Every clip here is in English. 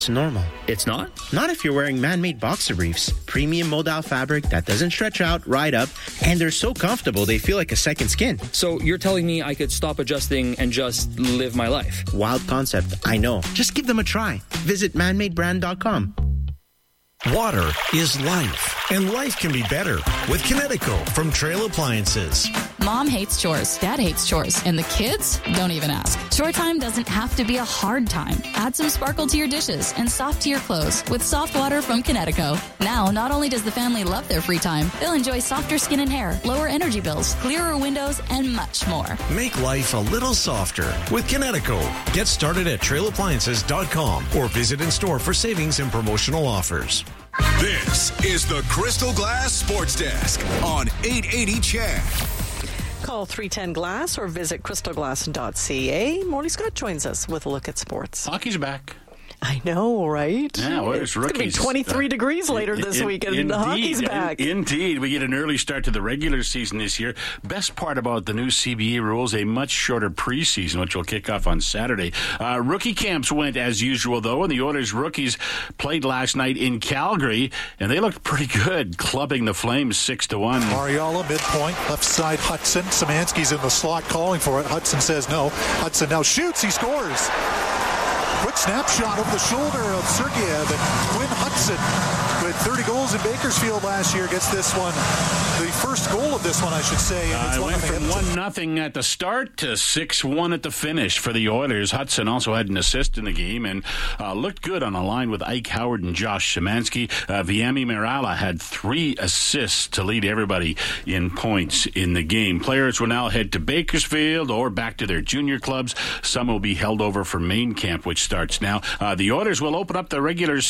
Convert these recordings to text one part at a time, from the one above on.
normal. It's not? Not if you're wearing man-made boxer briefs. Premium modal fabric that doesn't stretch out, ride up, and they're so comfortable they feel like a second skin. So you're telling me I could stop adjusting and just live my life? Wild concept, I know. Just give them a try. Visit manmadebrand.com. Water is life, and life can be better with Kinetico from Trail Appliances. Mom hates chores, Dad hates chores, and the kids don't even ask. Chore time doesn't have to be a hard time. Add some sparkle to your dishes and soft to your clothes with soft water from Kinetico. Now, not only does the family love their free time, they'll enjoy softer skin and hair, lower energy bills, clearer windows, and much more. Make life a little softer with Kinetico. Get started at trailappliances.com or visit in store for savings and promotional offers. This is the Crystal Glass Sports Desk on 880 CHED. Call 310-GLASS or visit crystalglass.ca. Morley Scott joins us with a look at sports. Hockey's back. I know, right? Yeah, well, it's rookies. It's going to be 23 degrees later this week, and the hockey's back. Indeed. We get an early start to the regular season this year. Best part about the new CBA rules, a much shorter preseason, which will kick off on Saturday. Rookie camps went as usual, though, and the Oilers rookies played last night in Calgary, and they looked pretty good, clubbing the Flames 6-1. Mariala, midpoint, left side Hudson. Szymanski's in the slot calling for it. Hudson says no. Hudson now shoots. He scores. Quick snapshot over the shoulder of Sergeyev, and Quinn Hudson, who had 30 goals in Bakersfield last year, gets this one. The first goal of this one, I should say. And it went from 1-0 at the start to 6-1 at the finish for the Oilers. Hudson also had an assist in the game and looked good on a line with Ike Howard and Josh Szymanski. Viami Marala had 3 assists to lead everybody in points in the game. Players will now head to Bakersfield or back to their junior clubs. Some will be held over for main camp, which starts now. The Oilers will open up the regular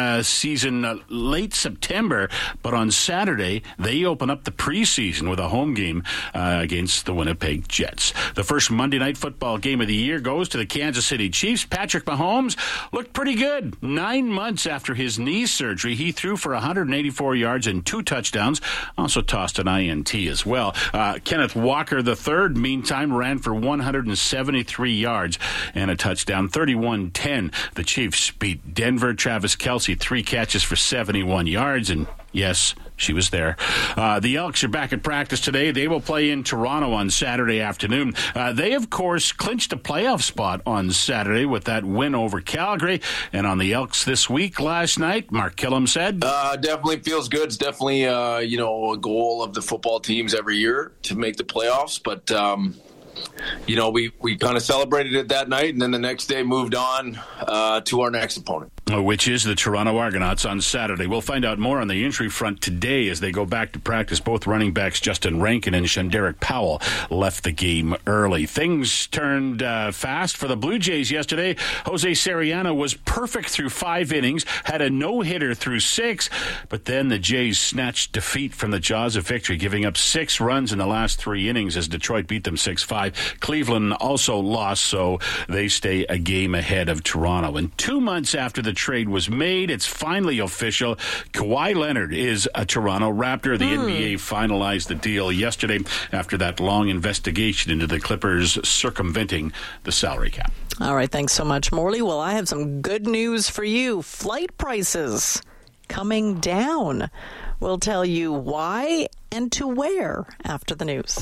season late September, but on Saturday they open up the preseason with a home game against the Winnipeg Jets. The first Monday Night Football game of the year goes to the Kansas City Chiefs. Patrick Mahomes looked pretty good. 9 months after his knee surgery, he threw for 184 yards and 2 touchdowns. Also tossed an INT as well. Kenneth Walker III, meantime, ran for 173 yards and a touchdown. 31-10. The Chiefs beat Denver. Travis Kelce, 3 catches for 71 yards, and yes, she was there. The Elks are back at practice today. They will play in Toronto on Saturday afternoon. They, of course, clinched a playoff spot on Saturday with that win over Calgary. And on the Elks this week last night, Mark Killam said, definitely feels good. It's definitely, a goal of the football teams every year to make the playoffs. But, we kind of celebrated it that night, and then the next day moved on to our next opponent, which is the Toronto Argonauts on Saturday. We'll find out more on the injury front today as they go back to practice. Both running backs Justin Rankin and Shanderick Powell left the game early. Things turned fast for the Blue Jays yesterday. Jose Sariano was perfect through 5 innings, had a no-hitter through 6, but then the Jays snatched defeat from the jaws of victory, giving up 6 runs in the last 3 innings as Detroit beat them 6-5. Cleveland also lost, so they stay a game ahead of Toronto. And 2 months after the trade was made, it's finally official. Kawhi Leonard is a Toronto Raptor. The NBA finalized the deal yesterday after that long investigation into the Clippers circumventing the salary cap. All right, thanks so much, Morley. Well, I have some good news for you. Flight prices coming down. We'll tell you why and to where after the news.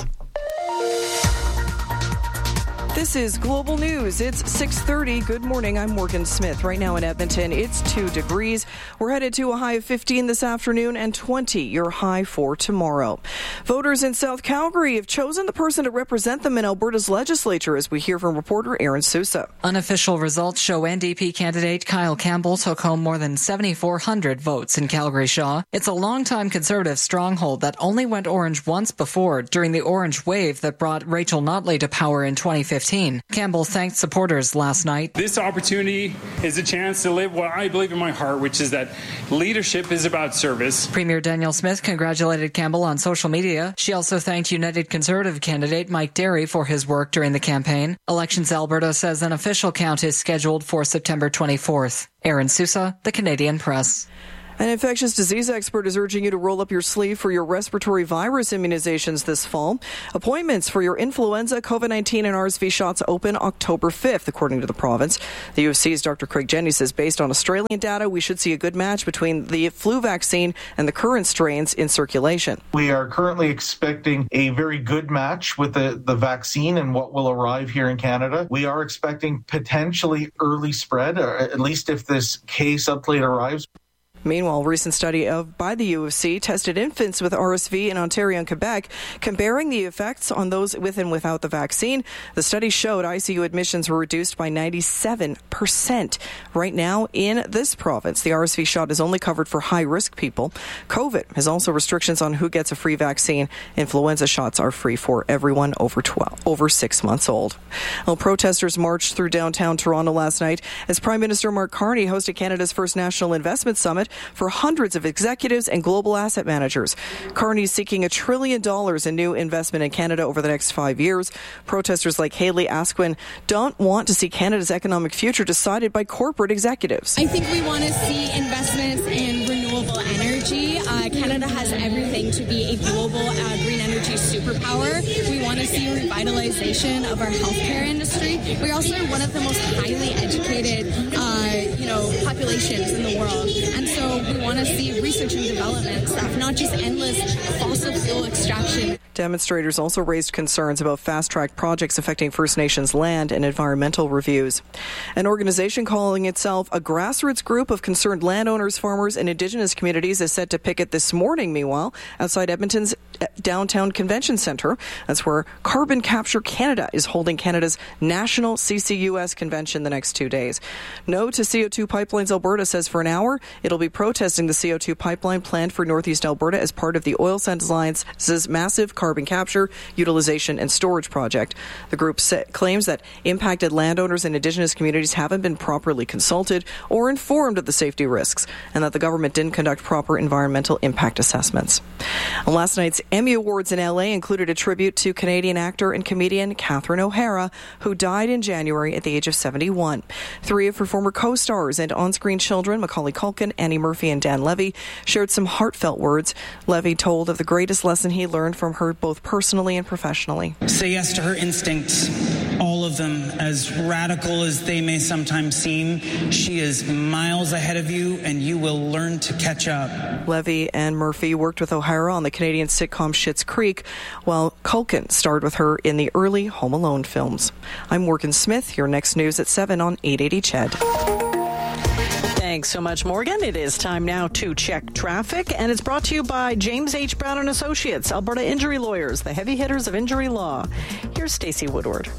This is Global News. It's 6:30. Good morning. I'm Morgan Smith. Right now in Edmonton, it's 2 degrees. We're headed to a high of 15 this afternoon and 20, your high for tomorrow. Voters in South Calgary have chosen the person to represent them in Alberta's legislature, as we hear from reporter Aaron Sousa. Unofficial results show NDP candidate Kyle Campbell took home more than 7,400 votes in Calgary-Shaw. It's a longtime Conservative stronghold that only went orange once before, during the orange wave that brought Rachel Notley to power in 2015. Campbell thanked supporters last night. This opportunity is a chance to live what I believe in my heart, which is that leadership is about service. Premier Danielle Smith congratulated Campbell on social media. She also thanked United Conservative candidate Mike Derry for his work during the campaign. Elections Alberta says an official count is scheduled for September 24th. Aaron Sousa, The Canadian Press. An infectious disease expert is urging you to roll up your sleeve for your respiratory virus immunizations this fall. Appointments for your influenza, COVID-19, and RSV shots open October 5th, according to the province. The U of C's Dr. Craig Jenny says based on Australian data, we should see a good match between the flu vaccine and the current strains in circulation. We are currently expecting a very good match with the vaccine and what will arrive here in Canada. We are expecting potentially early spread, or at least if this K subclade arrives. Meanwhile, a recent study by the U of C tested infants with RSV in Ontario and Quebec, comparing the effects on those with and without the vaccine. The study showed ICU admissions were reduced by 97%. Right now, in this province, the RSV shot is only covered for high-risk people. COVID has also restrictions on who gets a free vaccine. Influenza shots are free for everyone over 6 months old. Well, protesters marched through downtown Toronto last night as Prime Minister Mark Carney hosted Canada's first National Investment Summit for hundreds of executives and global asset managers. Carney is seeking $1 trillion in new investment in Canada over the next 5 years. Protesters like Hayley Asquin don't want to see Canada's economic future decided by corporate executives. I think we want to see investments in renewable energy. Canada has everything to be a global green energy superpower. We want to see revitalization of our healthcare industry. We're also one of the most highly educated, populations in the world. And so we want to see research and development stuff, not just endless fossil fuel extraction. Demonstrators also raised concerns about fast-track projects affecting First Nations land and environmental reviews. An organization calling itself a grassroots group of concerned landowners, farmers, and Indigenous communities is set to picket this morning, meanwhile, outside Edmonton's downtown convention centre. That's where Carbon Capture Canada is holding Canada's national CCUS convention the next 2 days. No to CO2 Pipelines Alberta says for an hour it'll be protesting the CO2 pipeline planned for Northeast Alberta as part of the Oil Sands Alliance's massive carbon capture, utilization, and storage project. The group claims that impacted landowners and Indigenous communities haven't been properly consulted or informed of the safety risks, and that the government didn't conduct proper environmental impact assessments. And last night's Emmy Awards in LA included a tribute to Canadian actor and comedian Catherine O'Hara, who died in January at the age of 71. 3 of her former co-stars and on-screen children, Macaulay Culkin, Annie Murphy, and Dan Levy, shared some heartfelt words. Levy told of the greatest lesson he learned from her both personally and professionally. Say yes to her instincts, all of them, as radical as they may sometimes seem. She is miles ahead of you, and you will learn to catch up. Levy and Murphy worked with O'Hara on the Canadian sitcom Schitt's Creek, while Culkin starred with her in the early Home Alone films. I'm Morgan Smith. Your next news at 7 on 880 CHED. Thanks so much, Morgan. It is time now to check traffic, and it's brought to you by James H. Brown and Associates, Alberta Injury Lawyers, the heavy hitters of injury law. Here's Stacey Woodward.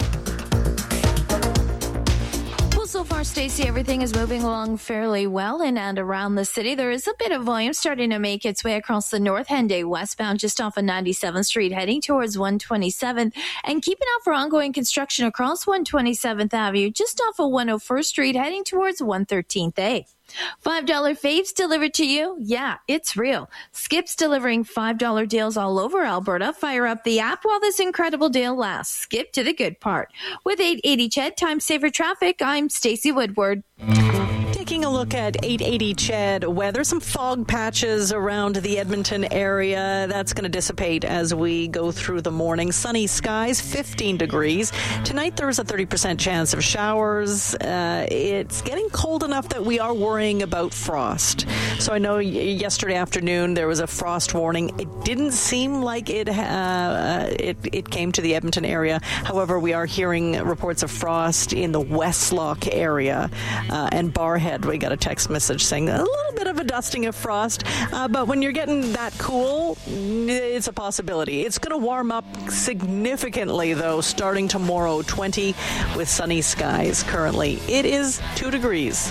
So far, Stacey, everything is moving along fairly well in and around the city. There is a bit of volume starting to make its way across the North Henday westbound just off of 97th Street, heading towards 127th, and keeping out for ongoing construction across 127th Avenue, just off of 101st Street, heading towards 113th A. $5 faves delivered to you? Yeah, it's real. Skip's delivering $5 deals all over Alberta. Fire up the app while this incredible deal lasts. Skip to the good part. With 880 CHED Time Saver Traffic, I'm Stacey Woodward. Taking a look at 880 CHED weather, some fog patches around the Edmonton area. That's going to dissipate as we go through the morning. Sunny skies, 15 degrees. Tonight there is a 30% chance of showers. It's getting cold enough that we are worrying about frost. So I know yesterday afternoon there was a frost warning. It didn't seem like it came to the Edmonton area. However, we are hearing reports of frost in the Westlock area and Barhead. We got a text message saying a little bit of a dusting of frost, but when you're getting that cool, it's a possibility. It's going to warm up significantly, though, starting tomorrow, 20 with sunny skies. Currently, it is 2 degrees.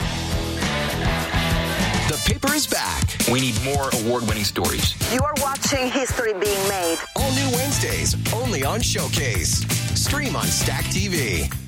The paper is back. We need more award-winning stories. You are watching history being made. All new Wednesdays, only on Showcase. Stream on Stack TV.